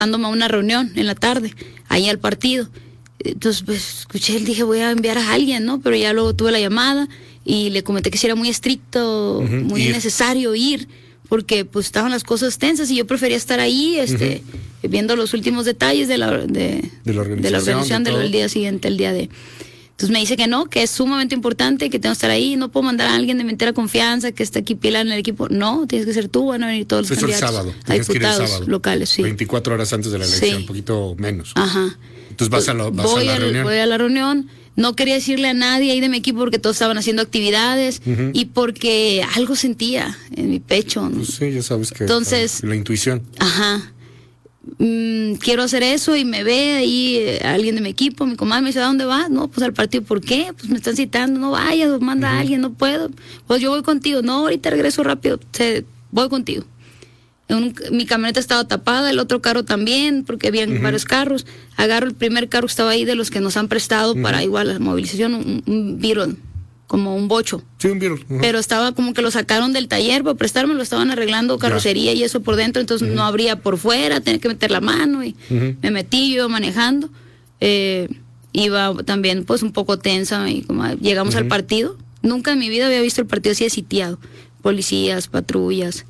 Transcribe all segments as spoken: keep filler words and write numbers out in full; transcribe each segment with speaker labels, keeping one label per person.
Speaker 1: dándome a una reunión en la tarde, ahí al partido. Entonces, pues, escuché, dije, voy a enviar a alguien, ¿no? Pero ya luego tuve la llamada y le comenté que si era muy estricto, uh-huh. muy ir. necesario ir, porque pues estaban las cosas tensas y yo prefería estar ahí, este, uh-huh. viendo los últimos detalles de la, de,
Speaker 2: de la organización,
Speaker 1: de la organización
Speaker 2: de
Speaker 1: del día siguiente, el día de... Entonces me dice que no, que es sumamente importante, que tengo que estar ahí, no puedo mandar a alguien de mi entera confianza, que está aquí pila en el equipo. No, tienes que ser tú, van a venir todos los
Speaker 2: Eso
Speaker 1: candidatos.
Speaker 2: El sábado,
Speaker 1: a diputados sábado. locales, sí.
Speaker 2: veinticuatro horas antes de la elección,
Speaker 1: sí.
Speaker 2: un poquito menos.
Speaker 1: Ajá.
Speaker 2: Entonces vas, a, lo, vas
Speaker 1: voy
Speaker 2: a la
Speaker 1: al,
Speaker 2: reunión.
Speaker 1: Voy a la reunión. No quería decirle a nadie ahí de mi equipo porque todos estaban haciendo actividades uh-huh. y porque algo sentía en mi pecho, ¿no?
Speaker 2: Pues sí, ya sabes que
Speaker 1: entonces,
Speaker 2: la, la intuición.
Speaker 1: Ajá. Mm, quiero hacer eso y me ve ahí eh, alguien de mi equipo, mi comadre me dice, ¿a dónde vas? No, pues al partido. ¿Por qué? Pues me están citando, no vayas, manda uh-huh. a alguien, no puedo. Pues yo voy contigo. No, ahorita regreso rápido, se, voy contigo. Un, mi camioneta estaba tapada, el otro carro también, porque había uh-huh. varios carros. Agarro el primer carro que estaba ahí de los que nos han prestado uh-huh. para igual la movilización, un, un Beetle, como un bocho.
Speaker 2: Sí, un Beetle. Uh-huh.
Speaker 1: Pero estaba como que lo sacaron del taller para prestarme, lo estaban arreglando carrocería ya. y eso por dentro, entonces uh-huh. no abría por fuera, tenía que meter la mano y uh-huh. me metí, yo iba manejando. Eh, iba también pues un poco tensa y como llegamos uh-huh. al partido. Nunca en mi vida había visto el partido así de sitiado. Policías, patrullas.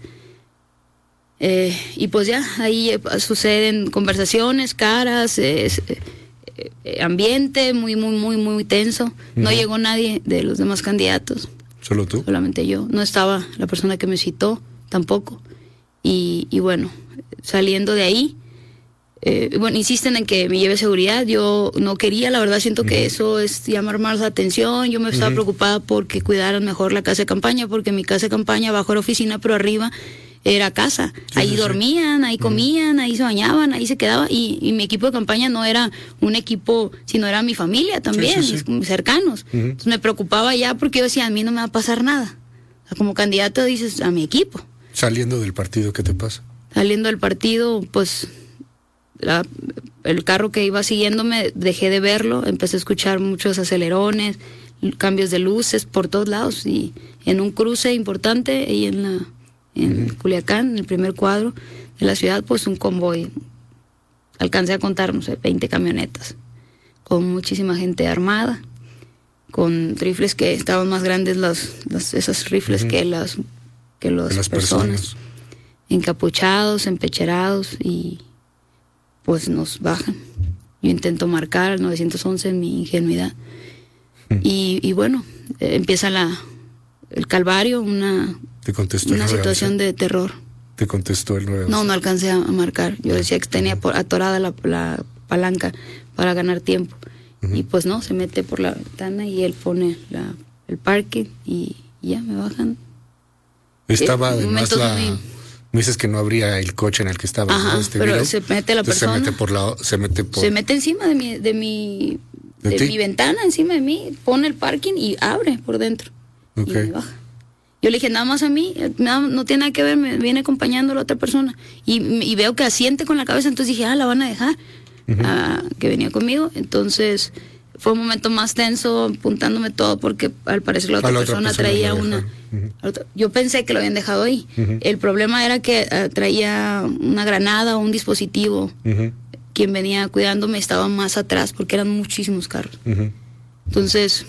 Speaker 1: Eh, y pues ya, ahí eh, suceden conversaciones, caras, eh, eh, ambiente muy, muy, muy, muy tenso. Uh-huh. No llegó nadie de los demás candidatos.
Speaker 2: ¿Solo tú?
Speaker 1: Solamente yo. No estaba la persona que me citó, tampoco. Y, y bueno, saliendo de ahí, eh, bueno, insisten en que me lleve seguridad. Yo no quería, la verdad siento uh-huh. que eso es llamar más la atención. Yo me estaba uh-huh. preocupada porque cuidaran mejor la casa de campaña, porque mi casa de campaña abajo era oficina, pero arriba era casa, sí, ahí sí, dormían, ahí comían, ahí se bañaban, ahí se quedaban, y, y mi equipo de campaña no era un equipo, sino era mi familia también, sí, sí, sí. mis cercanos. Uh-huh. Entonces me preocupaba ya porque yo decía, a mí no me va a pasar nada. O sea, como candidato dices, a mi equipo.
Speaker 2: Saliendo del partido, ¿qué te pasa?
Speaker 1: Saliendo del partido, pues la, el carro que iba siguiéndome, dejé de verlo, empecé a escuchar muchos acelerones, cambios de luces por todos lados, y en un cruce importante, ahí en la en uh-huh. Culiacán, en el primer cuadro de la ciudad, pues un convoy. Alcancé a contar, no sé, veinte camionetas, con muchísima gente armada, con rifles que estaban más grandes, las, las esas rifles uh-huh. que las que las, las personas, personas, encapuchados, empecherados, y pues nos bajan. Yo intento marcar al nueve once en mi ingenuidad. Uh-huh. Y, y bueno, eh, empieza la el calvario, una
Speaker 2: ¿Te contestó
Speaker 1: una situación de terror.
Speaker 2: ¿Te contestó el nueve once?
Speaker 1: No, no alcancé a marcar. Yo decía que tenía por, atorada la, la palanca para ganar tiempo. Uh-huh. Y pues no, se mete por la ventana y él pone la, el parking y, y ya me bajan.
Speaker 2: Estaba eh, además la... Muy... Me dices que no abría el coche en el que estaba.
Speaker 1: Ajá,
Speaker 2: ¿no? este
Speaker 1: pero
Speaker 2: video.
Speaker 1: Se mete la persona.
Speaker 2: Se mete por la... Se mete, por...
Speaker 1: se mete encima de mi... De mi,
Speaker 2: ¿De,
Speaker 1: de mi ventana, encima de mí. Pone el parking y abre por dentro.
Speaker 2: Okay.
Speaker 1: Y me baja. Yo le dije, nada más a mí, nada, no tiene nada que ver, me viene acompañando la otra persona. Y, y veo que asiente con la cabeza, entonces dije, ah, la van a dejar, uh-huh. ah, que venía conmigo. Entonces fue un momento más tenso, apuntándome todo, porque al parecer la otra, la persona, otra persona traía una... Uh-huh. Otra, yo pensé que lo habían dejado ahí. Uh-huh. El problema era que uh, traía una granada o un dispositivo. Uh-huh. Quien venía cuidándome estaba más atrás, porque eran muchísimos carros. Uh-huh. Entonces...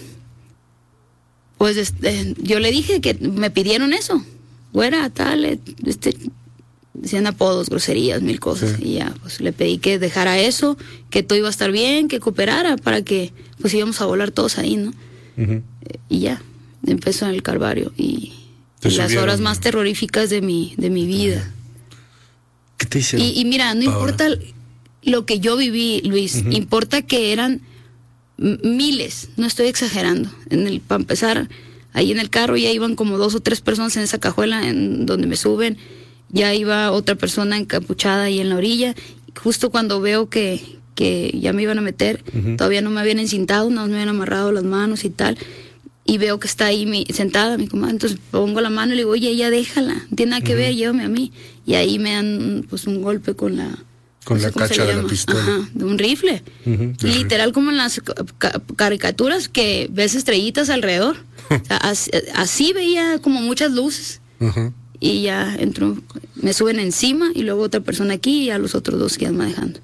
Speaker 1: pues este, yo le dije que me pidieron eso, güera, tal, este, decían apodos, groserías, mil cosas, sí. Y ya, pues le pedí que dejara eso, que todo iba a estar bien, que cooperara para que, pues íbamos a volar todos ahí, ¿no? Uh-huh. Y ya, empezó el calvario y, y las horas más terroríficas de mi, de mi vida.
Speaker 2: ¿Qué te hicieron?
Speaker 1: Y, y mira, no Ahora. importa lo que yo viví, Luis, uh-huh. importa que eran miles, no estoy exagerando. En el, para empezar, ahí en el carro ya iban como dos o tres personas en esa cajuela en donde me suben, ya iba otra persona encapuchada ahí en la orilla. Justo cuando veo que, que ya me iban a meter, uh-huh. todavía no me habían encintado, no me habían amarrado las manos y tal, y veo que está ahí mi, sentada mi comadre, entonces pongo la mano y le digo, oye, ya déjala, no tiene nada que uh-huh. ver, llévame a mí. Y ahí me dan pues un golpe con la...
Speaker 2: Con no la cacha de la pistola.
Speaker 1: Ajá, de un rifle. Uh-huh, literal como en las ca- caricaturas que ves estrellitas alrededor. O sea, así, así veía como muchas luces. Uh-huh. y ya entró, me suben encima y luego otra persona aquí y a los otros dos que iban manejando.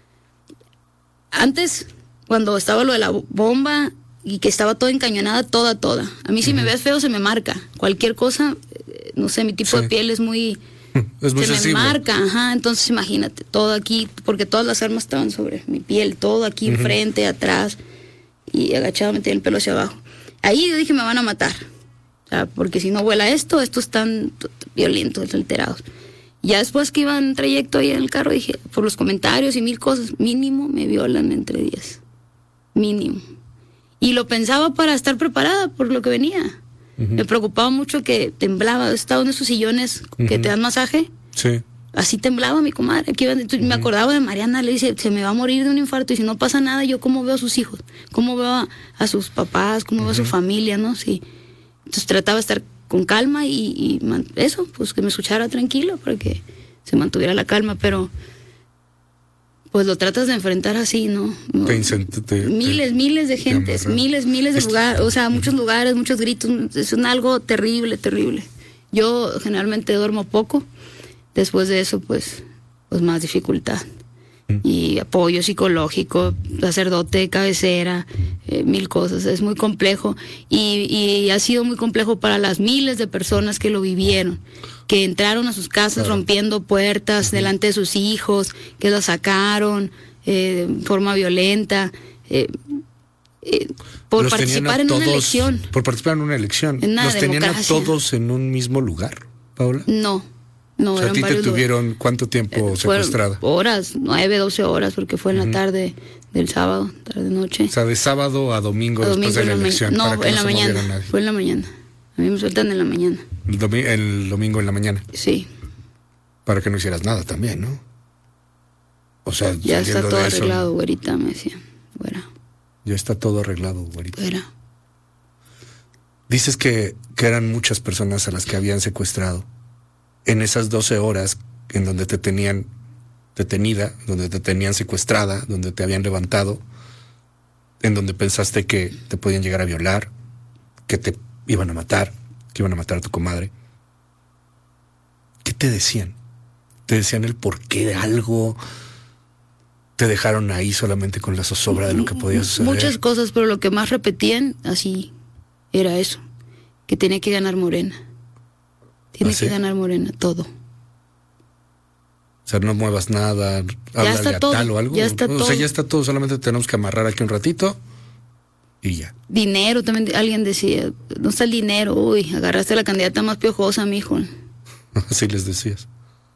Speaker 1: Antes, cuando estaba lo de la bomba y que estaba toda encañonada, toda, toda. A mí si uh-huh. me ves feo se me marca. Cualquier cosa, no sé, mi tipo sí. de piel es muy...
Speaker 2: Es muy
Speaker 1: se
Speaker 2: sensible.
Speaker 1: me marca, ajá, entonces imagínate, todo aquí, porque todas las armas estaban sobre mi piel, todo aquí uh-huh. enfrente, atrás, y agachado metí el pelo hacia abajo. Ahí yo dije, me van a matar, o sea, porque si no vuela esto, estos están violentos, alterados. Ya después que iba en trayecto ahí en el carro, dije, por los comentarios y mil cosas, mínimo me violan entre diez, mínimo. Y lo pensaba para estar preparada por lo que venía. Uh-huh. Me preocupaba mucho que temblaba. Estaba en esos sillones uh-huh. que te dan masaje.
Speaker 2: Sí.
Speaker 1: Así temblaba mi comadre. Aquí uh-huh. me acordaba de Mariana, le dice, se me va a morir de un infarto y si no pasa nada, yo cómo veo a sus hijos, cómo veo a, a sus papás, cómo uh-huh. veo a su familia, ¿no? Sí. Entonces trataba de estar con calma y, y man, eso, pues que me escuchara tranquilo para que se mantuviera la calma, pero pues lo tratas de enfrentar así, ¿no?
Speaker 2: Te incent- te,
Speaker 1: miles,
Speaker 2: te,
Speaker 1: miles de gentes, miles, miles de lugares, o sea, muchos lugares, muchos gritos, es un algo terrible, terrible. Yo generalmente duermo poco, después de eso, pues, pues más dificultad. Mm. Y apoyo psicológico, sacerdote de cabecera, eh, mil cosas, es muy complejo. Y, y ha sido muy complejo para las miles de personas que lo vivieron, que entraron a sus casas claro. rompiendo puertas uh-huh. delante de sus hijos, que los sacaron eh, de forma violenta, eh, eh, por
Speaker 2: los
Speaker 1: participar en
Speaker 2: todos,
Speaker 1: una elección.
Speaker 2: Por participar en una elección.
Speaker 1: En una
Speaker 2: ¿Los
Speaker 1: democracia.
Speaker 2: Tenían a todos en un mismo lugar, Paola?
Speaker 1: No, no.
Speaker 2: O sea, a ti te tuvieron lugares. ¿Cuánto tiempo eh, secuestrada?
Speaker 1: Horas, nueve, doce horas, porque fue en uh-huh. la tarde del sábado, tarde noche.
Speaker 2: O sea, de sábado a domingo, a domingo después de la, la elección.
Speaker 1: No,
Speaker 2: para que
Speaker 1: en
Speaker 2: no
Speaker 1: la
Speaker 2: se
Speaker 1: mañana,
Speaker 2: nadie.
Speaker 1: Fue en la mañana. A mí me sueltan en la mañana.
Speaker 2: El, domi- el domingo en la mañana.
Speaker 1: Sí.
Speaker 2: Para que no hicieras nada también, ¿no? O sea,
Speaker 1: ya está todo arreglado, güerita, me decían. Güera.
Speaker 2: Ya está todo arreglado, güerita.
Speaker 1: Güera.
Speaker 2: Dices que, que eran muchas personas a las que habían secuestrado. En esas doce horas en donde te tenían detenida, donde te tenían secuestrada, donde te habían levantado, en donde pensaste que te podían llegar a violar, que te iban a matar, que iban a matar a tu comadre. ¿Qué te decían? ¿Te decían el porqué de algo? ¿Te dejaron ahí solamente con la zozobra de lo que podía suceder?
Speaker 1: Muchas cosas, pero lo que más repetían así era eso, que tenía que ganar Morena. Tiene ¿Ah, sí? que ganar Morena, todo.
Speaker 2: O sea, no muevas nada, háblale a tal o algo.
Speaker 1: Ya está
Speaker 2: o
Speaker 1: todo.
Speaker 2: sea, ya está todo, solamente tenemos que amarrar aquí un ratito y ya.
Speaker 1: Dinero, también alguien decía, no está el dinero, uy, agarraste a la candidata más piojosa, mijo.
Speaker 2: Así les decías.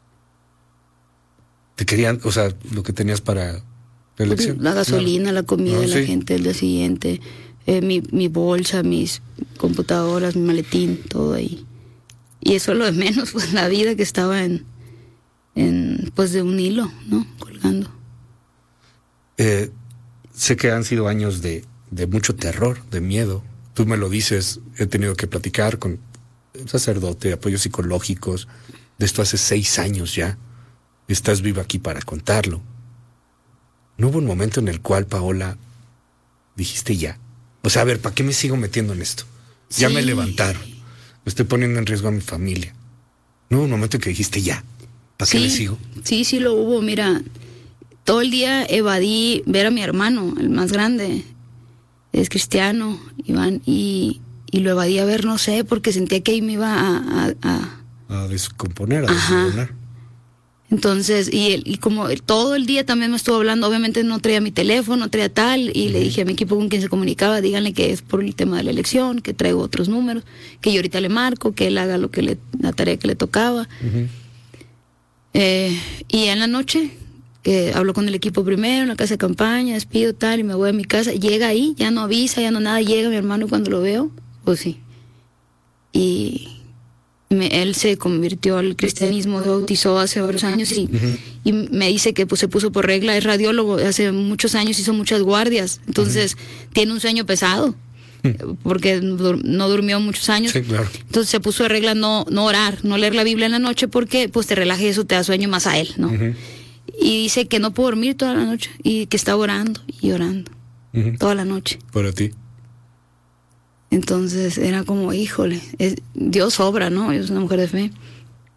Speaker 2: Te querían, o sea, lo que tenías para la elección.
Speaker 1: La gasolina, no. la comida no, de la
Speaker 2: sí.
Speaker 1: gente el día siguiente, eh, mi, mi bolsa, mis computadoras, mi maletín, todo ahí. Y eso es lo de menos, pues la vida que estaba en, en pues de un hilo, ¿no? Colgando.
Speaker 2: Eh, sé que han sido años de, de mucho terror, de miedo. Tú me lo dices, he tenido que platicar con un sacerdote, apoyos psicológicos, de esto hace seis años ya. Estás viva aquí para contarlo. ¿No hubo un momento en el cual, Paola, dijiste ya? O sea, a ver, ¿para qué me sigo metiendo en esto? Sí. Ya me levantaron. Me estoy poniendo en riesgo a mi familia. ¿No hubo un momento en que dijiste ya? ¿Para
Speaker 1: sí,
Speaker 2: qué me sigo?
Speaker 1: Sí, sí lo hubo. Mira, todo el día evadí ver a mi hermano, el más grande. Es cristiano, Iván, y, y lo evadí a ver, no sé, porque sentía que ahí me iba a... A,
Speaker 2: a... a descomponer, a desmoronar.
Speaker 1: Entonces, y, él, y como él, todo el día también me estuvo hablando, obviamente no traía mi teléfono, no traía tal, y uh-huh. le dije a mi equipo con quien se comunicaba, díganle que es por el tema de la elección, que traigo otros números, que yo ahorita le marco, que él haga lo que le, la tarea que le tocaba. Uh-huh. Eh, y en la noche, que hablo con el equipo primero, en la casa de campaña, despido tal, y me voy a mi casa, llega ahí, ya no avisa, ya no nada, llega mi hermano y cuando lo veo, pues sí. Y... Me, él se convirtió al cristianismo, se bautizó hace varios años y, uh-huh. y me dice que pues se puso por regla, es radiólogo, hace muchos años hizo muchas guardias, entonces uh-huh. tiene un sueño pesado, uh-huh. porque no durmió muchos años,
Speaker 2: sí, claro.
Speaker 1: Entonces se puso de regla no, no orar, no leer la Biblia en la noche porque pues te relaja y eso te da sueño más a él, ¿no? Uh-huh. Y dice que no pudo dormir toda la noche y que está orando y orando uh-huh. toda la noche.
Speaker 2: Para ti.
Speaker 1: Entonces era como, híjole, es, Dios obra, ¿no? Yo soy una mujer de fe.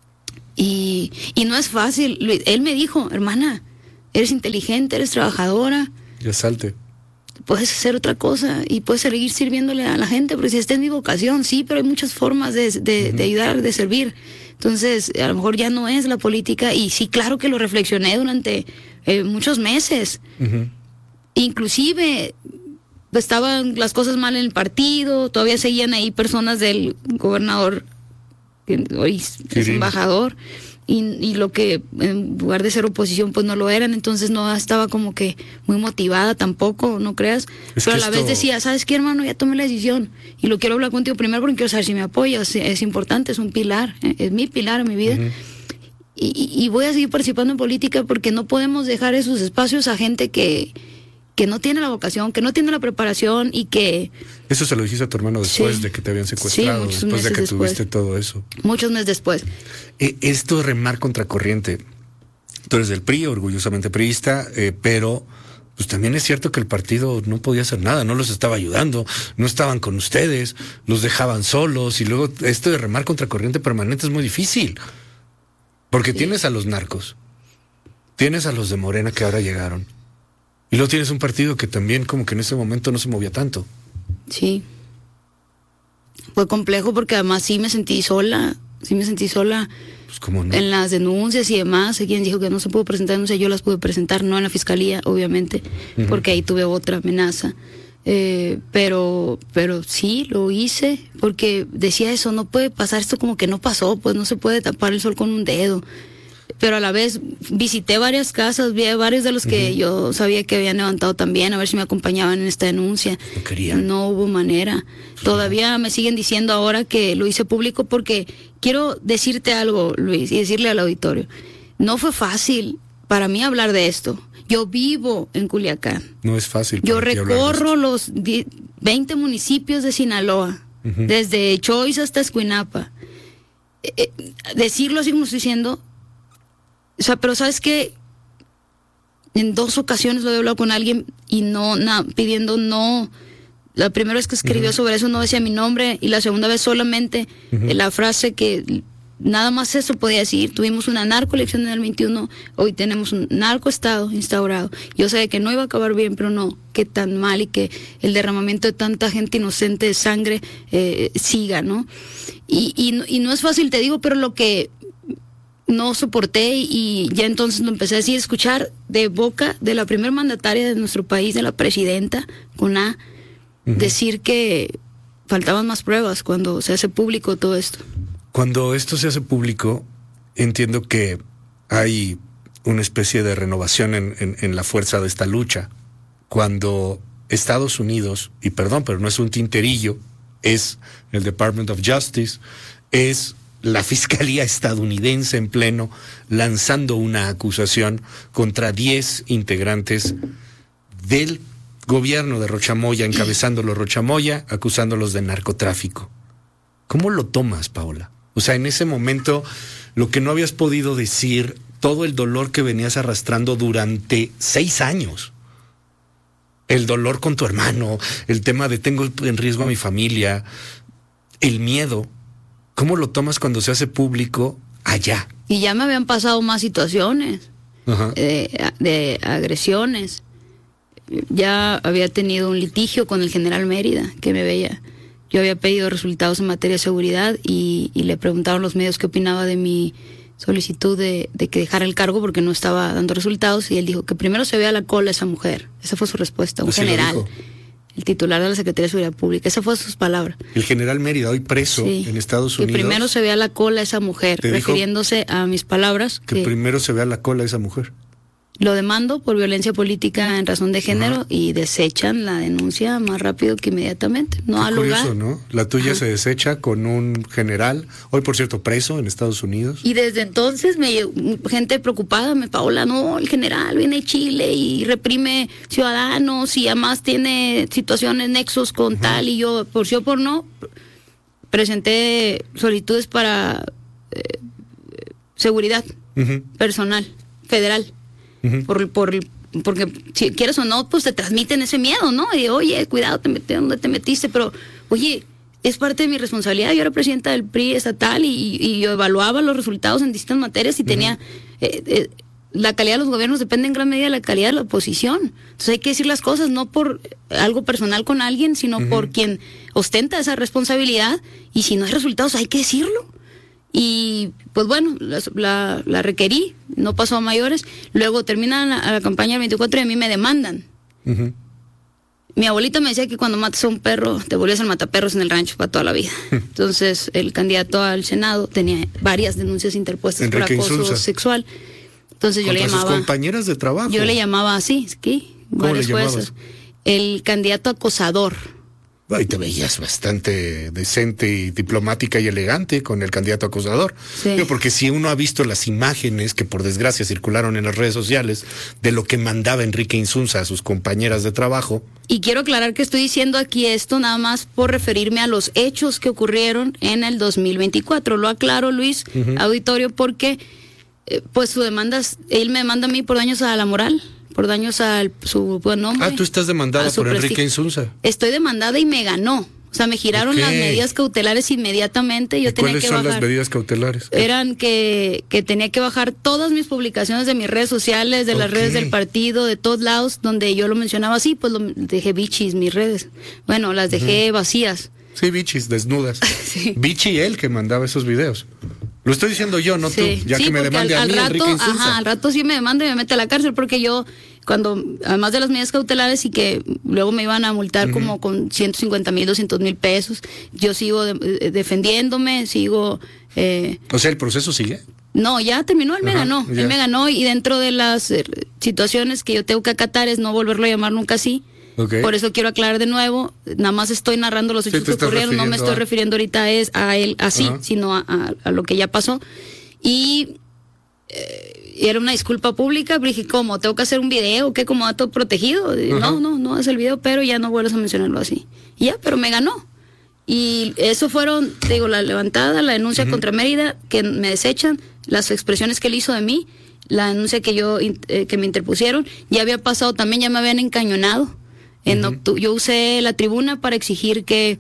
Speaker 1: Y, y no es fácil. Él me dijo, hermana, eres inteligente, eres trabajadora.
Speaker 2: Ya salte.
Speaker 1: Puedes hacer otra cosa y puedes seguir sirviéndole a la gente, porque si esta es mi vocación, sí, pero hay muchas formas de, de, uh-huh. de ayudar, de servir. Entonces, a lo mejor ya no es la política, y sí, claro que lo reflexioné durante eh, muchos meses. Uh-huh. Inclusive, estaban las cosas mal en el partido, todavía seguían ahí personas del gobernador, que hoy es embajador, y, y lo que en lugar de ser oposición pues no lo eran, entonces no estaba como que muy motivada tampoco, no creas, es pero a la esto... vez decía, ¿sabes qué, hermano? Ya tomé la decisión y lo quiero hablar contigo primero porque quiero saber si me apoyas, es, es importante, es un pilar, es mi pilar en mi vida. Uh-huh. y, y voy a seguir participando en política porque no podemos dejar esos espacios a gente que que no tiene la vocación, que no tiene la preparación y que...
Speaker 2: Eso se lo dijiste a tu hermano después sí, de que te habían secuestrado, sí, después de que después. tuviste todo eso.
Speaker 1: Muchos meses después.
Speaker 2: Eh, esto de remar contracorriente. Tú eres del P R I, orgullosamente priista, eh, pero pues también es cierto que el partido no podía hacer nada, no los estaba ayudando, no estaban con ustedes, los dejaban solos, y luego esto de remar contracorriente permanente es muy difícil. Porque sí. tienes a los narcos, tienes a los de Morena que ahora llegaron, y luego tienes un partido que también como que en ese momento no se movía tanto.
Speaker 1: Sí. Fue complejo porque además sí me sentí sola, sí me sentí sola
Speaker 2: pues cómo no.
Speaker 1: en las denuncias y demás. Hay quien dijo que no se pudo presentar denuncias, yo las pude presentar, no en la fiscalía, obviamente, uh-huh. porque ahí tuve otra amenaza. Eh, pero, pero sí, lo hice, porque decía eso, no puede pasar esto como que no pasó, pues no se puede tapar el sol con un dedo. Pero a la vez visité varias casas, vi a varios de los que uh-huh. yo sabía que habían levantado también, a ver si me acompañaban en esta denuncia.
Speaker 2: No querían.
Speaker 1: No hubo manera. Sí. Todavía me siguen diciendo ahora que lo hice público porque quiero decirte algo, Luis, y decirle al auditorio. No fue fácil para mí hablar de esto. Yo vivo en Culiacán.
Speaker 2: No es fácil.
Speaker 1: Yo recorro los veinte municipios de Sinaloa, uh-huh. desde Choice hasta Escuinapa. Eh, eh, decirlo así como estoy diciendo... O sea, pero ¿sabes qué? En dos ocasiones lo he hablado con alguien y no, na, pidiendo no. La primera vez que escribió uh-huh. sobre eso no decía mi nombre, y la segunda vez solamente uh-huh. la frase que nada más eso podía decir. Tuvimos una narcoelección en el veintiuno, hoy tenemos un narcoestado instaurado. Yo sabía que no iba a acabar bien, pero no, que tan mal, y que el derramamiento de tanta gente inocente de sangre eh, siga, ¿no? Y, y, y no es fácil, te digo, pero lo que... no soporté, y ya entonces lo empecé a decir, escuchar de boca de la primer mandataria de nuestro país, de la presidenta, con A, uh-huh. decir que faltaban más pruebas cuando se hace público todo esto.
Speaker 2: Cuando esto se hace público, entiendo que hay una especie de renovación en, en, en la fuerza de esta lucha. Cuando Estados Unidos, y perdón, pero no es un tinterillo, es el Department of Justice, es la Fiscalía estadounidense en pleno, lanzando una acusación contra diez integrantes del gobierno de Rocha Moya, encabezándolo Rocha Moya, acusándolos de narcotráfico. ¿Cómo lo tomas, Paola? O sea, en ese momento, lo que no habías podido decir, todo el dolor que venías arrastrando durante seis años. El dolor con tu hermano, el tema de tengo en riesgo a mi familia, el miedo. ¿Cómo lo tomas cuando se hace público allá?
Speaker 1: Y ya me habían pasado más situaciones uh-huh. de, de agresiones. Ya había tenido un litigio con el general Mérida, que me veía. Yo había pedido resultados en materia de seguridad y, y le preguntaron los medios qué opinaba de mi solicitud de, de que dejara el cargo porque no estaba dando resultados, y él dijo que primero se vea la cola esa mujer. Esa fue su respuesta, un
Speaker 2: Así
Speaker 1: general. El titular de la Secretaría de Seguridad Pública. Esas fueron sus palabras.
Speaker 2: El general Mérida, hoy preso sí, en Estados Unidos.
Speaker 1: Que primero se vea la cola esa mujer, refiriéndose a mis palabras.
Speaker 2: Que, que primero se vea la cola esa mujer.
Speaker 1: Lo demando por violencia política en razón de género. Ajá. Y desechan la denuncia más rápido que inmediatamente. No
Speaker 2: Qué
Speaker 1: ha lugar.
Speaker 2: Curioso, ¿no? La tuya Ajá. se desecha con un general, hoy por cierto preso en Estados Unidos.
Speaker 1: Y desde entonces me gente preocupada, me Paola, no, el general viene de Chile y reprime ciudadanos y además tiene situaciones, nexos con Ajá. tal, y yo, por sí o por no, presenté solicitudes para eh, seguridad Ajá. personal, federal. Uh-huh. Por, por, porque si quieres o no, pues te transmiten ese miedo, ¿no? Y oye, cuidado, te metí, ¿dónde te metiste? Pero, oye, es parte de mi responsabilidad. Yo era presidenta del P R I estatal y, y yo evaluaba los resultados en distintas materias y uh-huh. tenía... Eh, eh, la calidad de los gobiernos depende en gran medida de la calidad de la oposición. Entonces hay que decir las cosas no por algo personal con alguien, sino uh-huh. por quien ostenta esa responsabilidad, y si no hay resultados hay que decirlo. Y pues bueno, la, la, la requerí, no pasó a mayores. Luego termina la, la campaña del veinticuatro y a mí me demandan. Uh-huh. Mi abuelita me decía que cuando matas a un perro te volvías el mataperros en el rancho para toda la vida. Entonces el candidato al Senado tenía varias denuncias interpuestas
Speaker 2: Enrique
Speaker 1: por acoso
Speaker 2: Insulza.
Speaker 1: sexual. Entonces yo le llamaba...
Speaker 2: sus compañeras de trabajo.
Speaker 1: Yo le llamaba así, ¿sí?
Speaker 2: ¿Cómo
Speaker 1: varias
Speaker 2: le llamabas?
Speaker 1: Jueces. El candidato acosador.
Speaker 2: Ay, te veías bastante decente y diplomática y elegante con el candidato acosador.
Speaker 1: Sí.
Speaker 2: Yo, porque si uno ha visto las imágenes que por desgracia circularon en las redes sociales de lo que mandaba Enrique Insulza a sus compañeras de trabajo.
Speaker 1: Y quiero aclarar que estoy diciendo aquí esto nada más por referirme a los hechos que ocurrieron en el dos mil veinticuatro. Lo aclaro, Luis, uh-huh. auditorio, porque eh, pues su demanda, él me demanda a mí por daños a la moral, por daños a su buen nombre.
Speaker 2: Ah, tú estás demandada por prestigio. Enrique Insulza.
Speaker 1: Estoy demandada y me ganó. O sea, me giraron okay. las medidas cautelares inmediatamente. Yo
Speaker 2: ¿Y
Speaker 1: tenía
Speaker 2: cuáles
Speaker 1: que
Speaker 2: son
Speaker 1: bajar,
Speaker 2: las medidas cautelares?
Speaker 1: Eran que, que tenía que bajar todas mis publicaciones de mis redes sociales, de las okay. redes del partido, de todos lados, donde yo lo mencionaba así, pues lo dejé bichis, mis redes. Bueno, las dejé uh-huh. vacías.
Speaker 2: Sí, bichis, desnudas. sí. Bichi él que mandaba esos videos. Lo estoy diciendo yo, no sí. tú, ya
Speaker 1: sí,
Speaker 2: que me demande
Speaker 1: al,
Speaker 2: a mí,
Speaker 1: al rato,
Speaker 2: Enrique Insulza.
Speaker 1: Ajá, al rato sí me demanda y me mete a la cárcel, porque yo, cuando, además de las medidas cautelares y que luego me iban a multar uh-huh. como con ciento cincuenta mil, doscientos mil pesos, yo sigo de, de, defendiéndome, sigo... Eh,
Speaker 2: o sea, ¿el proceso sigue?
Speaker 1: No, ya terminó, él me
Speaker 2: Ajá,
Speaker 1: ganó,
Speaker 2: ya.
Speaker 1: él me ganó, y dentro de las eh, situaciones que yo tengo que acatar es no volverlo a llamar nunca así. Okay. Por eso quiero aclarar de nuevo, nada más estoy narrando los hechos sí, que ocurrieron, no me estoy a... refiriendo ahorita es a él así, uh-huh. sino a, a, a lo que ya pasó. Y eh, era una disculpa pública, pero dije, ¿cómo? ¿Tengo que hacer un video? ¿Qué? ¿Como dato protegido? Uh-huh. No, no, no es el video, pero ya no vuelvas a mencionarlo así. Y ya, pero me ganó. Y eso fueron, te digo, la levantada, la denuncia uh-huh. contra Mérida, que me desechan, las expresiones que él hizo de mí, la denuncia que yo eh, que me interpusieron. Ya había pasado también, ya me habían encañonado. En uh-huh. octu- yo usé la tribuna para exigir que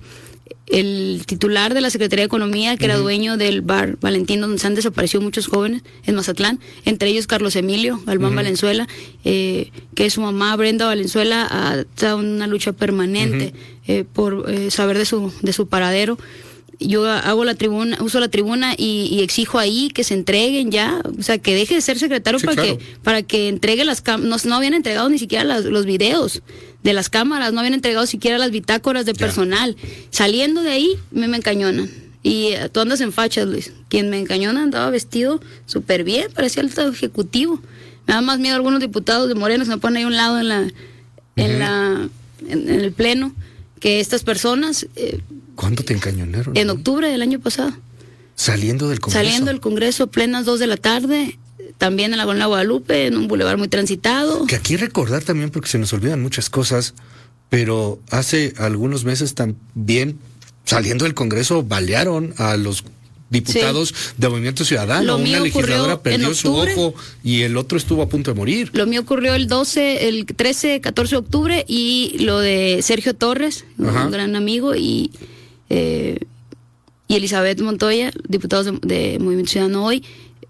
Speaker 1: el titular de la Secretaría de Economía, que uh-huh. era dueño del bar Valentín, donde se han desaparecido muchos jóvenes en Mazatlán, entre ellos Carlos Emilio Galván uh-huh. Valenzuela, eh, que su mamá Brenda Valenzuela ha estado en una lucha permanente uh-huh. eh, por eh, saber de su de su paradero. Yo hago la tribuna, uso la tribuna y, y exijo ahí que se entreguen ya, o sea, que deje de ser secretario sí, para claro. que para que entregue las cámaras. No, no habían entregado ni siquiera las, los videos de las cámaras, no habían entregado siquiera las bitácoras de ya. personal. Saliendo de ahí me, me encañonan. Y uh, tú andas en fachas, Luis. Quien me encañona andaba vestido súper bien, parecía alto ejecutivo. Me da más miedo algunos diputados de Morena, se me ponen ahí a un lado en la, uh-huh. en la, en, en el pleno, que estas personas. Eh,
Speaker 2: ¿Cuándo te encañonaron?
Speaker 1: En octubre del año pasado.
Speaker 2: ¿Saliendo del Congreso?
Speaker 1: Saliendo del Congreso, plenas dos de la tarde, también en la Colonia Guadalupe, en un bulevar muy transitado.
Speaker 2: Que aquí recordar también, porque se nos olvidan muchas cosas, pero hace algunos meses también, saliendo del Congreso, balearon a los diputados sí. de Movimiento Ciudadano. Una legisladora perdió su ojo y el otro estuvo a punto de morir.
Speaker 1: Lo mío ocurrió el doce, el trece, catorce de octubre, y lo de Sergio Torres, Ajá. un gran amigo, y eh, y Elizabeth Montoya, diputados de, de Movimiento Ciudadano hoy,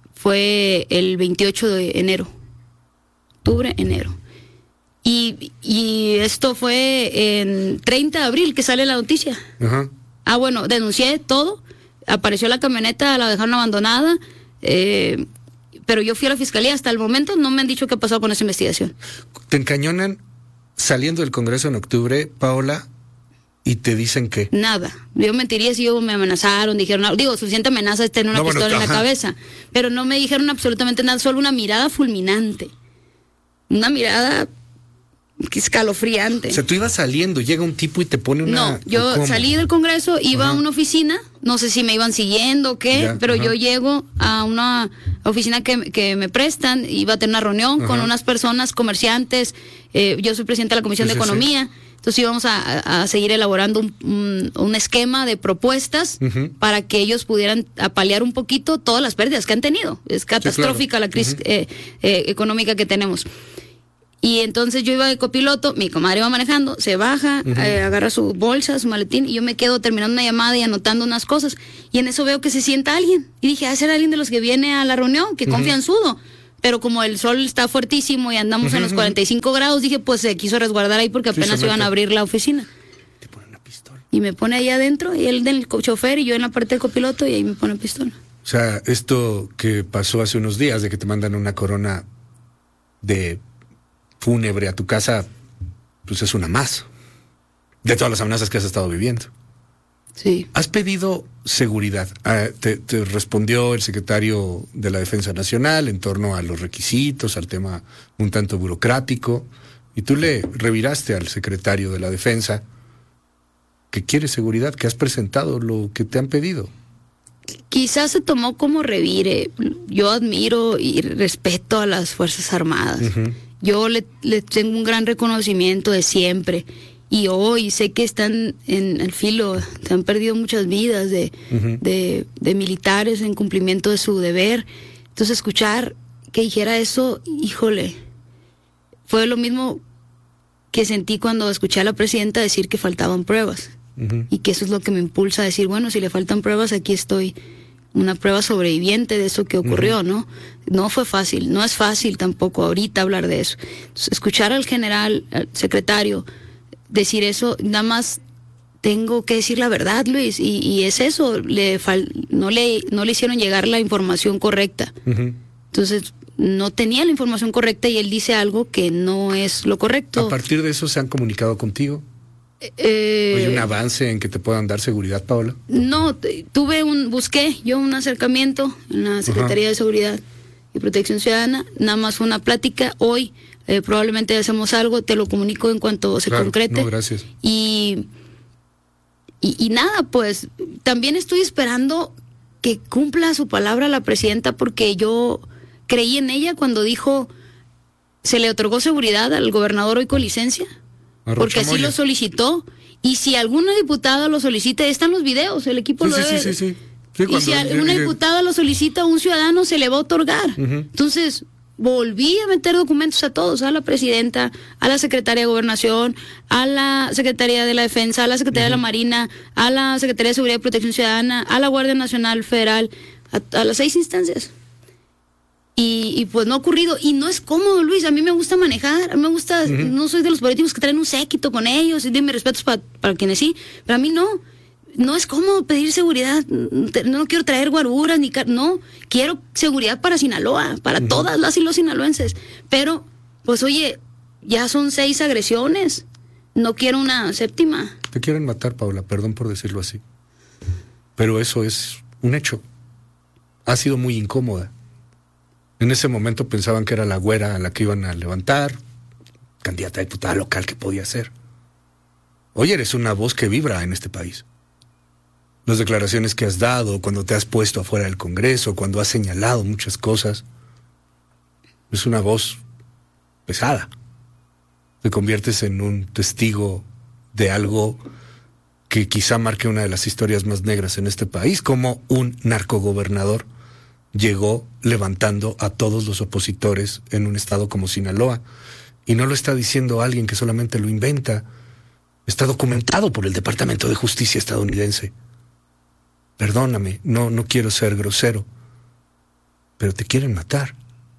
Speaker 1: fue el veintiocho de enero. Octubre, enero. Y, y esto fue en treinta de abril que sale la noticia.
Speaker 2: Ajá.
Speaker 1: Ah, bueno, denuncié todo. Apareció la camioneta, la dejaron abandonada, eh, pero yo fui a la fiscalía. Hasta el momento no me han dicho qué ha pasado con esa investigación.
Speaker 2: Te encañonan saliendo del Congreso en octubre, Paola, y te dicen qué.
Speaker 1: Nada. Yo mentiría si yo me amenazaron, dijeron, digo, suficiente amenaza es tener una no, pistola bueno, en la cabeza, pero no me dijeron absolutamente nada, solo una mirada fulminante, una mirada escalofriante.
Speaker 2: O sea, tú ibas saliendo, llega un tipo y te pone una...
Speaker 1: No, yo ¿cómo? Salí del Congreso, iba Ajá. a una oficina, no sé si me iban siguiendo o qué, ya, pero Ajá. yo llego a una oficina que, que me prestan, iba a tener una reunión Ajá. con unas personas, comerciantes, eh, yo soy presidenta de la Comisión sí, de sí, Economía, sí. entonces íbamos a, a seguir elaborando un, un, un esquema de propuestas uh-huh. para que ellos pudieran paliar un poquito todas las pérdidas que han tenido. Es catastrófica sí, claro. la crisis uh-huh. eh, eh, económica que tenemos. Y Y entonces yo iba de copiloto, mi comadre va manejando, se baja, uh-huh. eh, agarra su bolsa, su maletín, y yo me quedo terminando una llamada y anotando unas cosas. Y en eso veo que se sienta alguien. Y dije, ah, será alguien de los que viene a la reunión, que uh-huh. confianzudo. Pero como el sol está fuertísimo y andamos uh-huh. en los cuarenta y cinco grados, dije, pues se quiso resguardar ahí porque apenas sí, iban a abrir la oficina.
Speaker 2: Te pone una pistola.
Speaker 1: Y me pone ahí adentro, y él del chofer y yo en la parte del copiloto, y ahí me pone pistola.
Speaker 2: O sea, esto que pasó hace unos días, de que te mandan una corona de fúnebre a tu casa, pues es una más de todas las amenazas que has estado viviendo.
Speaker 1: Sí.
Speaker 2: ¿Has pedido seguridad? Uh, te, te respondió el secretario de la Defensa Nacional en torno a los requisitos, al tema un tanto burocrático, y tú le reviraste al secretario de la Defensa que quiere seguridad, que has presentado lo que te han pedido.
Speaker 1: Quizás se tomó como revire. Yo admiro y respeto a las Fuerzas Armadas. Uh-huh. Yo le, le tengo un gran reconocimiento de siempre. Y hoy sé que están en el filo, se han perdido muchas vidas de, uh-huh. de, de militares en cumplimiento de su deber. Entonces escuchar que dijera eso, híjole, fue lo mismo que sentí cuando escuché a la presidenta decir que faltaban pruebas. Uh-huh. Y que eso es lo que me impulsa a decir, bueno, si le faltan pruebas, aquí estoy, una prueba sobreviviente de eso que ocurrió, uh-huh. ¿no? No fue fácil, no es fácil tampoco ahorita hablar de eso. Entonces, escuchar al general, al secretario, decir eso, nada más tengo que decir la verdad, Luis, y, y es eso, le fal, no le no le hicieron llegar la información correcta. Uh-huh. Entonces, no tenía la información correcta y él dice algo que no es lo correcto.
Speaker 2: ¿A partir de eso se han comunicado contigo?
Speaker 1: Eh,
Speaker 2: ¿Hay un avance en que te puedan dar seguridad, Paola?
Speaker 1: No, tuve un, busqué yo un acercamiento en la Secretaría uh-huh. de Seguridad y Protección Ciudadana, nada más una plática. Hoy eh, probablemente hacemos algo, te lo comunico en cuanto se
Speaker 2: claro,
Speaker 1: concrete.
Speaker 2: No, gracias.
Speaker 1: Y, y, y nada, pues también estoy esperando que cumpla su palabra la presidenta, porque yo creí en ella cuando dijo, se le otorgó seguridad al gobernador hoy con licencia. Porque así lo solicitó, y si alguna diputada lo solicita, están los videos, el equipo
Speaker 2: sí,
Speaker 1: lo
Speaker 2: sí,
Speaker 1: debe.
Speaker 2: Sí, sí, sí. Sí,
Speaker 1: y si alguna diputada lo solicita, un ciudadano se le va a otorgar. Uh-huh. Entonces, volví a meter documentos a todos, a la presidenta, a la secretaria de Gobernación, a la Secretaría de la Defensa, a la Secretaría uh-huh. de la Marina, a la Secretaría de Seguridad y Protección Ciudadana, a la Guardia Nacional Federal, a, a las seis instancias. Y, y pues no ha ocurrido, y no es cómodo, Luis. A mí me gusta manejar, a mí me gusta, uh-huh. no soy de los políticos que traen un séquito con ellos, y de mis respetos para pa quienes sí, pero a mí no, no es cómodo pedir seguridad. No quiero traer guaruras, ni car no, quiero seguridad para Sinaloa, para uh-huh. todas las y los sinaloenses, pero pues oye, ya son seis agresiones, no quiero una séptima.
Speaker 2: Te quieren matar, Paola, perdón por decirlo así, pero eso es un hecho. Ha sido muy incómoda. En ese momento pensaban que era la güera a la que iban a levantar, candidata a diputada local que podía ser. Hoy eres una voz que vibra en este país. Las declaraciones que has dado, cuando te has puesto afuera del Congreso, cuando has señalado muchas cosas, es una voz pesada. Te conviertes en un testigo de algo que quizá marque una de las historias más negras en este país, como un narcogobernador llegó levantando a todos los opositores en un estado como Sinaloa. Y no lo está diciendo alguien que solamente lo inventa. Está documentado por el Departamento de Justicia estadounidense. Perdóname, no, no quiero ser grosero, pero te quieren matar.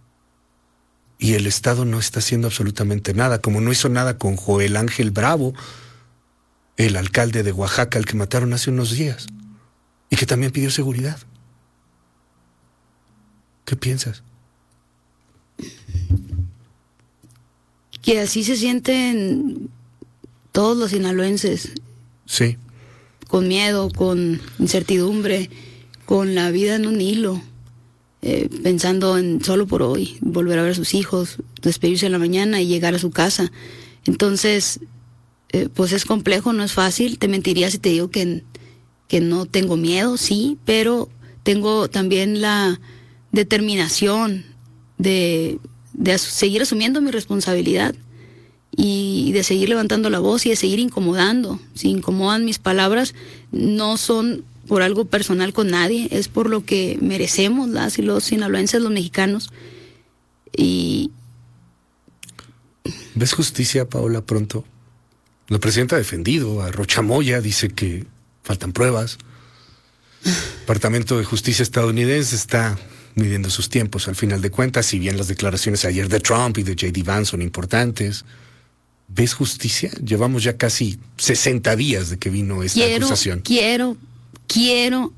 Speaker 2: Y el Estado no está haciendo absolutamente nada, como no hizo nada con Joel Ángel Bravo, el alcalde de Oaxaca, al que mataron hace unos días, y que también pidió seguridad. ¿Qué piensas?
Speaker 1: Que así se sienten todos los sinaloenses.
Speaker 2: Sí.
Speaker 1: Con miedo, con incertidumbre, con la vida en un hilo, eh, pensando en solo por hoy, volver a ver a sus hijos, despedirse en la mañana y llegar a su casa. Entonces, eh, pues es complejo, no es fácil. Te mentiría si te digo que, que no tengo miedo, sí, pero tengo también la determinación de, de seguir asumiendo mi responsabilidad y de seguir levantando la voz y de seguir incomodando. Si incomodan mis palabras, no son por algo personal con nadie, es por lo que merecemos las y los sinaloenses, los mexicanos. Y,
Speaker 2: ¿Ves justicia, Paola, pronto? La presidenta ha defendido a Rocha Moya, dice que faltan pruebas. El Departamento de Justicia estadounidense está midiendo sus tiempos al final de cuentas, si bien las declaraciones ayer de Trump y de J D Vance son importantes. ¿Ves justicia? Llevamos ya casi sesenta días de que vino esta
Speaker 1: quiero,
Speaker 2: acusación.
Speaker 1: Quiero, quiero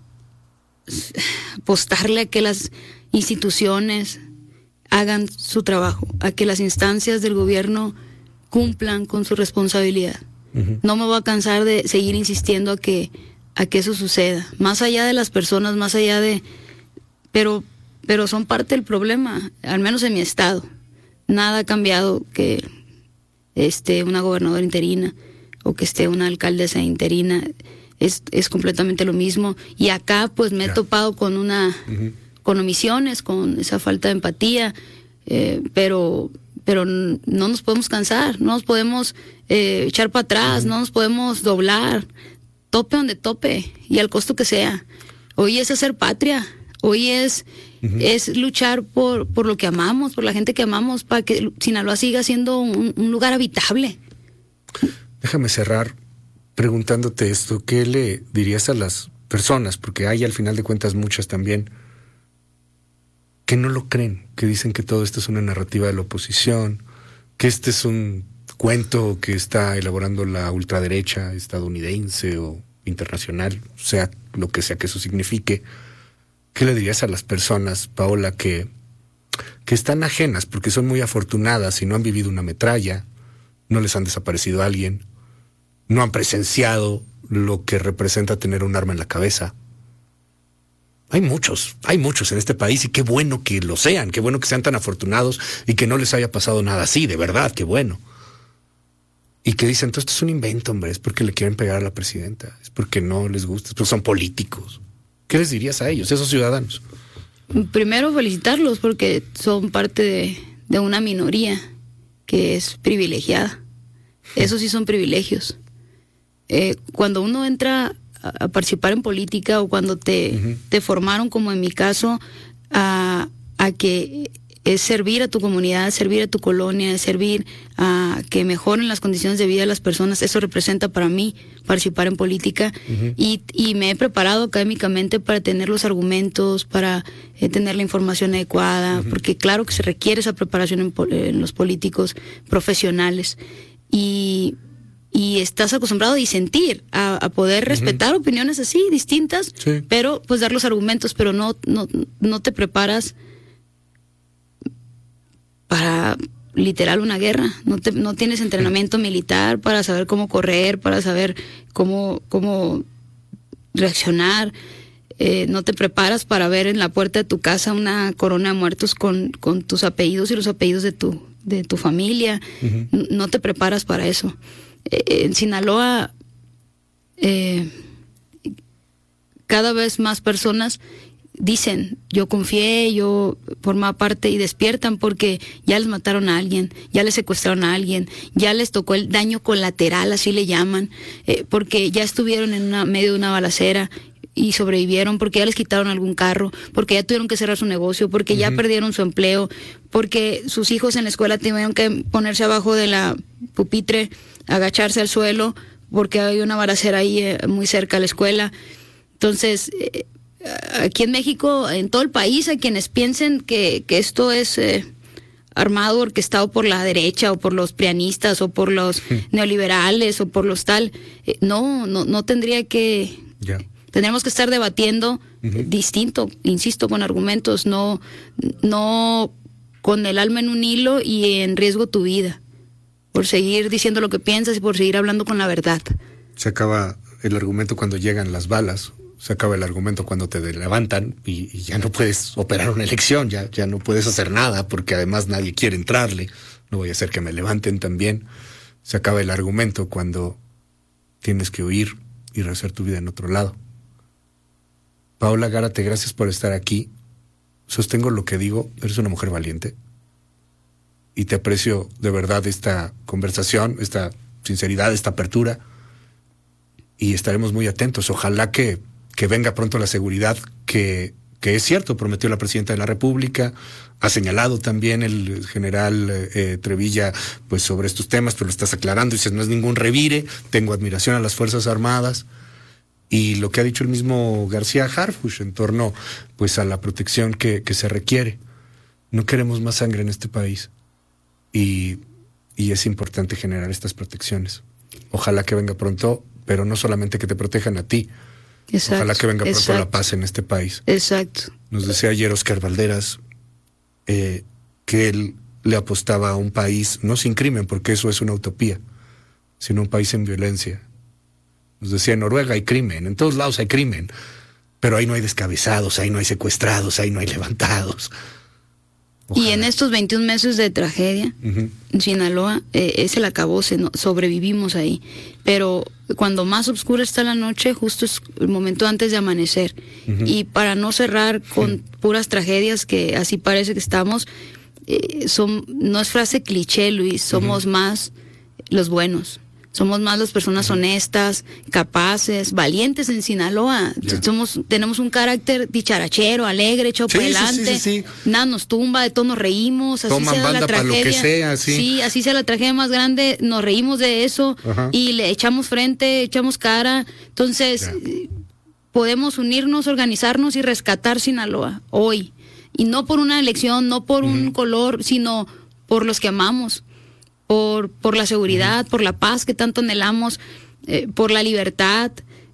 Speaker 1: apostarle a que las instituciones hagan su trabajo, a que las instancias del gobierno cumplan con su responsabilidad. Uh-huh. No me voy a cansar de seguir insistiendo a que, a que eso suceda. Más allá de las personas, más allá de... Pero, pero son parte del problema, al menos en mi estado. Nada ha cambiado que esté una gobernadora interina o que esté una alcaldesa interina. Es, es completamente lo mismo. Y acá pues me he topado con una... Uh-huh. con omisiones, con esa falta de empatía, eh, pero pero no nos podemos cansar, no nos podemos eh, echar para atrás, uh-huh. no nos podemos doblar, tope donde tope y al costo que sea. Hoy es hacer patria, hoy es uh-huh. es luchar por por lo que amamos, por la gente que amamos, para que Sinaloa siga siendo un, un lugar habitable.
Speaker 2: Déjame cerrar preguntándote esto, ¿qué le dirías a las personas? Porque hay al final de cuentas muchas también que no lo creen, que dicen que todo esto es una narrativa de la oposición, que este es un cuento que está elaborando la ultraderecha estadounidense o internacional, sea lo que sea que eso signifique. ¿Qué le dirías a las personas, Paola, que, que están ajenas porque son muy afortunadas y no han vivido una metralla, no les han desaparecido a alguien, no han presenciado lo que representa tener un arma en la cabeza? Hay muchos, hay muchos en este país y qué bueno que lo sean, qué bueno que sean tan afortunados y que no les haya pasado nada así, de verdad, qué bueno. Y que dicen, todo esto es un invento, hombre, es porque le quieren pegar a la presidenta, es porque no les gusta, es porque son políticos. ¿Qué les dirías a ellos, esos ciudadanos?
Speaker 1: Primero felicitarlos porque son parte de, de una minoría que es privilegiada. Esos sí son privilegios. Eh, cuando uno entra a participar en política o cuando te, uh-huh. te formaron, como en mi caso, a, a que es servir a tu comunidad, servir a tu colonia, servir a que mejoren las condiciones de vida de las personas, eso representa para mí participar en política. Uh-huh. y, y me he preparado académicamente para tener los argumentos, para eh, tener la información adecuada, uh-huh. porque claro que se requiere esa preparación en, en los políticos profesionales. Y y estás acostumbrado a disentir, a, a poder respetar uh-huh. opiniones así, distintas, sí. pero pues dar los argumentos, pero no, no, no te preparas para literal una guerra, no te, no tienes entrenamiento militar para saber cómo correr, para saber cómo, cómo reaccionar, eh, no te preparas para ver en la puerta de tu casa una corona de muertos con, con tus apellidos y los apellidos de tu, de tu familia, uh-huh. no te preparas para eso. En Sinaloa eh, cada vez más personas dicen, yo confié, yo formaba parte, y despiertan porque ya les mataron a alguien, ya les secuestraron a alguien, ya les tocó el daño colateral, así le llaman, eh, porque ya estuvieron en una, medio de una balacera y sobrevivieron, porque ya les quitaron algún carro, porque ya tuvieron que cerrar su negocio, porque uh-huh. ya perdieron su empleo, porque sus hijos en la escuela tuvieron que ponerse abajo de la pupitre, agacharse al suelo, porque hay una balacera ahí eh, muy cerca de la escuela. Entonces, eh, aquí en México, en todo el país, hay quienes piensen que, que esto es eh, armado, orquestado por la derecha, o por los prianistas, o por los sí. neoliberales, o por los tal. Eh, no, no, no tendría que... Yeah. Tendríamos que estar debatiendo uh-huh. distinto, insisto, con argumentos, no, no con el alma en un hilo y en riesgo tu vida, por seguir diciendo lo que piensas y por seguir hablando con la verdad.
Speaker 2: Se acaba el argumento cuando llegan las balas, se acaba el argumento cuando te levantan y, y ya no puedes operar una elección, ya, ya no puedes hacer nada porque además nadie quiere entrarle, no voy a hacer que me levanten también. Se acaba el argumento cuando tienes que huir y rehacer tu vida en otro lado. Paola Gárate, gracias por estar aquí. Sostengo lo que digo, eres una mujer valiente. Y te aprecio de verdad esta conversación, esta sinceridad, esta apertura. Y estaremos muy atentos. Ojalá que, que venga pronto la seguridad que, que es cierto, prometió la presidenta de la República, ha señalado también el general eh, Trevilla pues sobre estos temas, pero lo estás aclarando y dices, no es ningún revire, tengo admiración a las Fuerzas Armadas. Y lo que ha dicho el mismo García Harfuch en torno pues a la protección que, que se requiere. No queremos más sangre en este país y, y es importante generar estas protecciones. Ojalá que venga pronto, pero no solamente que te protejan a ti. Exacto, ojalá que venga pronto exacto. la paz en este país.
Speaker 1: Exacto.
Speaker 2: Nos decía ayer Oscar Valderas eh, que él le apostaba a un país no sin crimen, porque eso es una utopía, sino un país en violencia. Nos decía, en Noruega hay crimen, en todos lados hay crimen, pero ahí no hay descabezados, ahí no hay secuestrados, ahí no hay levantados. Ojalá.
Speaker 1: Y en estos veintiún meses de tragedia, uh-huh. en Sinaloa, eh, es el acabose, no, sobrevivimos ahí. Pero cuando más oscura está la noche, justo es el momento antes de amanecer. Uh-huh. Y para no cerrar con uh-huh. puras tragedias, que así parece que estamos, eh, son, no es frase cliché, Luis, somos uh-huh. más los buenos. Somos más las personas uh-huh. honestas, capaces, valientes en Sinaloa. Yeah. Somos, tenemos un carácter dicharachero, alegre, echado
Speaker 2: sí,
Speaker 1: para adelante.
Speaker 2: Sí, sí, sí.
Speaker 1: Nada nos tumba, de todo nos reímos. Así
Speaker 2: Toman
Speaker 1: sea
Speaker 2: banda
Speaker 1: la tragedia.
Speaker 2: Para lo que sea, sí.
Speaker 1: Sí, así sea la tragedia más grande, nos reímos de eso uh-huh. y le echamos frente, echamos cara. Entonces, yeah. podemos unirnos, organizarnos y rescatar Sinaloa hoy. Y no por una elección, no por uh-huh. un color, sino por los que amamos. Por, por la seguridad, uh-huh. por la paz que tanto anhelamos, eh, por la libertad,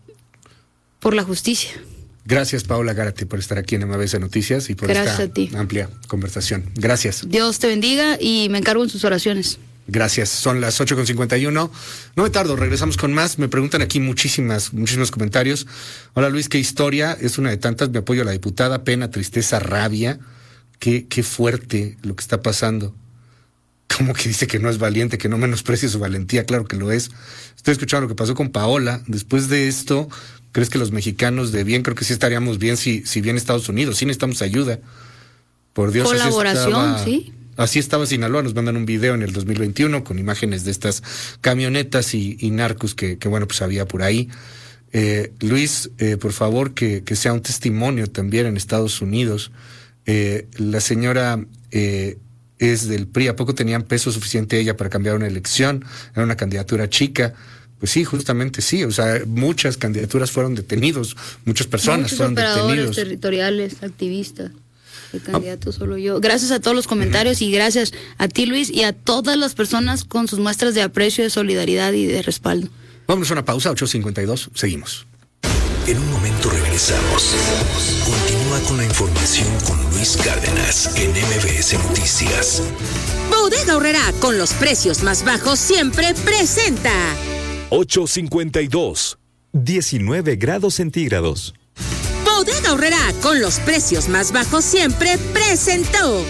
Speaker 1: por la justicia.
Speaker 2: Gracias, Paola Gárate, por estar aquí en M B S Noticias y por
Speaker 1: Gracias
Speaker 2: esta
Speaker 1: a ti.
Speaker 2: amplia conversación. Gracias.
Speaker 1: Dios te bendiga y me encargo en sus oraciones.
Speaker 2: Gracias, son las ocho con cincuenta y uno. No me tardo, regresamos con más. Me preguntan aquí muchísimas, muchísimos comentarios. Hola Luis, ¿qué historia? Es una de tantas. Me apoyo a la diputada. Pena, tristeza, rabia. Qué, qué fuerte lo que está pasando. Como que dice que no es valiente, que no menosprecia su valentía, claro que lo es. Estoy escuchando lo que pasó con Paola. Después de esto, ¿crees que los mexicanos de bien? Creo que sí estaríamos bien si, si bien Estados Unidos, sí necesitamos ayuda. Por Dios,
Speaker 1: colaboración,
Speaker 2: así estaba,
Speaker 1: sí.
Speaker 2: Así estaba Sinaloa, nos mandan un video en el dos mil veintiuno con imágenes de estas camionetas y, y narcos que, que bueno, pues había por ahí. Eh, Luis, eh, por favor, que, que sea un testimonio también en Estados Unidos. Eh, la señora... Eh, es del P R I, ¿a poco tenían peso suficiente ella para cambiar una elección? Era una candidatura chica. Pues sí, justamente sí, o sea, muchas candidaturas fueron detenidos, muchas personas
Speaker 1: Muchos
Speaker 2: fueron
Speaker 1: operadores
Speaker 2: detenidos.
Speaker 1: territoriales, activistas, el candidato ah. solo yo. Gracias a todos los comentarios uh-huh. y gracias a ti, Luis, y a todas las personas con sus muestras de aprecio, de solidaridad y de respaldo.
Speaker 2: Vámonos a una pausa, ocho cincuenta y dos, seguimos.
Speaker 3: En un momento regresamos. Continúa con la información con Luis Cárdenas en M B S Noticias.
Speaker 4: Bodega Aurrerá, con los precios más bajos siempre presenta.
Speaker 5: ocho cincuenta y dos, diecinueve grados centígrados.
Speaker 4: Bodega Aurrerá, con los precios más bajos siempre presentó.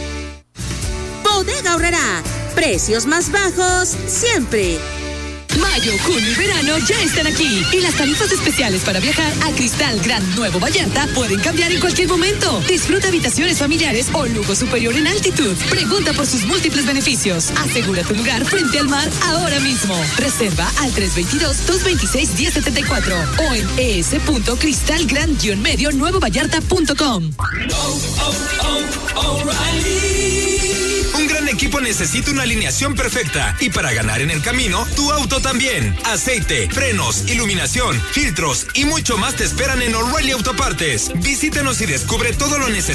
Speaker 4: Bodega Aurrerá, precios más bajos siempre.
Speaker 6: Mayo, junio y verano ya están aquí y las tarifas especiales para viajar a Cristal Gran Nuevo Vallarta pueden cambiar en cualquier momento. Disfruta habitaciones familiares o lujo superior en altitud. Pregunta por sus múltiples beneficios. Asegura tu lugar frente al mar ahora mismo. Reserva al tres dos dos, dos dos seis, uno cero siete cuatro o en es punto cristal gran medio nuevo vallarta punto com.
Speaker 7: Oh, oh, oh, O'Reilly. Un gran equipo necesita una alineación perfecta y para ganar en el camino, tu auto también. Aceite, frenos, iluminación, filtros y mucho más te esperan en O'Reilly Autopartes. Visítanos y descubre todo lo necesario